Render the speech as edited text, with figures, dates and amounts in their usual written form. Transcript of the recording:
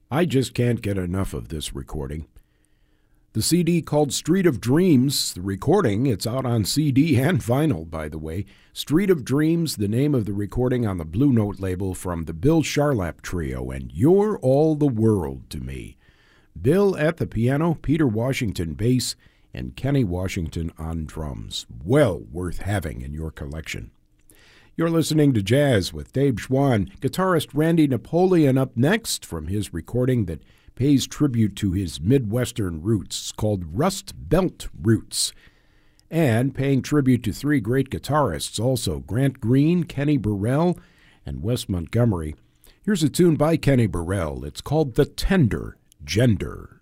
I just can't get enough of this recording. The CD called Street of Dreams, the recording, it's out on CD and vinyl, by the way. Street of Dreams, the name of the recording on the Blue Note label from the Bill Charlap Trio, and You're All the World to Me. Bill at the piano, Peter Washington bass, and Kenny Washington on drums. Well worth having in your collection. You're listening to Jazz with Dave Schwann. Guitarist Randy Napoleon up next from his recording that pays tribute to his Midwestern roots. It's called Rust Belt Roots. And paying tribute to three great guitarists also, Grant Green, Kenny Burrell, and Wes Montgomery. Here's a tune by Kenny Burrell. It's called The Tender Gender.